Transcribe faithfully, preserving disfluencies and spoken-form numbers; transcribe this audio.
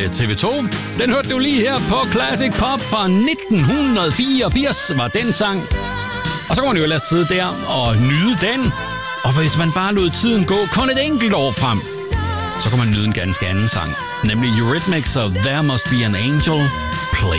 T V to. Den hørte du lige her på Classic Pop fra nitten fireogfirs, var den sang. Og så kunne man jo ellers sidde der og nyde den. Og hvis man bare lod tiden gå kun et enkelt år frem, så kunne man nyde en ganske anden sang. Nemlig Eurythmics og There Must Be an Angel Playing.